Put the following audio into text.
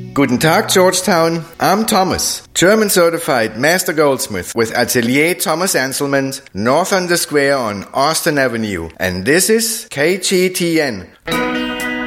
Guten Tag, Georgetown. I'm Thomas, German certified master goldsmith with Atelier Thomas Anselman, north on the square on Austin Avenue. And this is KGTN.